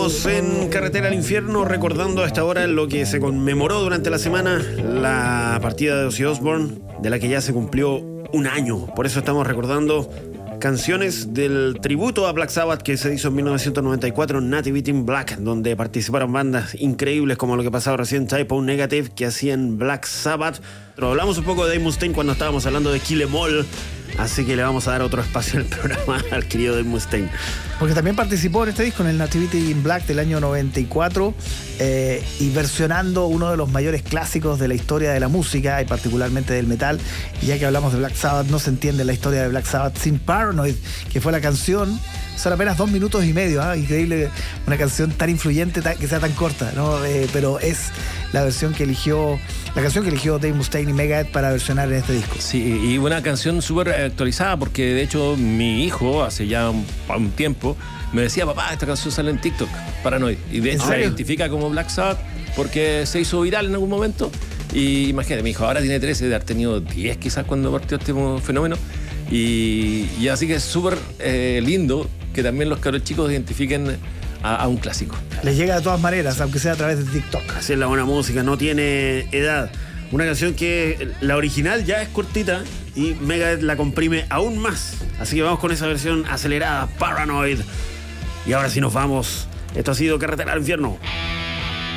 Seguimos en Carretera al Infierno, recordando a esta hora lo que se conmemoró durante la semana, la partida de Ozzy Osbourne, de la que ya se cumplió un año. Por eso estamos recordando canciones del tributo a Black Sabbath que se hizo en 1994 en Nativity in Black, donde participaron bandas increíbles como lo que pasaba recién, Type O Negative, que hacían Black Sabbath. Pero hablamos un poco de Dave Mustaine cuando estábamos hablando de Kill 'Em All, así que le vamos a dar otro espacio en el programa al querido Dave Mustaine. Porque también participó en este disco, en el Nativity in Black del año 94, y versionando uno de los mayores clásicos de la historia de la música y particularmente del metal. Y ya que hablamos de Black Sabbath, no se entiende la historia de Black Sabbath sin Paranoid, que fue la canción. Son apenas 2 minutos y medio, ¿eh? Increíble una canción tan influyente, que sea tan corta, ¿no? Pero es la canción que eligió Dave Mustaine y Megadeth para versionar en este disco. Sí, y una canción súper actualizada, porque de hecho mi hijo hace ya un tiempo me decía: papá, esta canción sale en TikTok, Paranoid, y de hecho se identifica como Black Sabbath porque se hizo viral en algún momento. Y imagínate, mi hijo ahora tiene 13, de haber tenido 10 quizás cuando partió este fenómeno, y así que es súper lindo que también los cabros chicos identifiquen a un clásico. Les llega de todas maneras, aunque sea a través de TikTok. Así es la buena música, no tiene edad. Una canción que la original ya es cortita y Megadeth la comprime aún más. Así que vamos con esa versión acelerada, Paranoid. Y ahora sí nos vamos. Esto ha sido Carretera al Infierno.